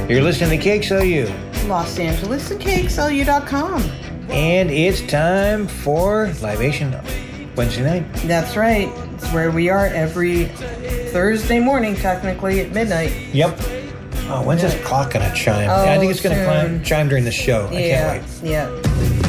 You're listening to KXLU. Los Angeles and KXLU.com. And it's time for Libation Wednesday night. That's right. It's where we are every Thursday morning, technically, at midnight. Yep. Oh, when's this clock going to chime? I think it's going to chime during the show. I can't wait. Yeah.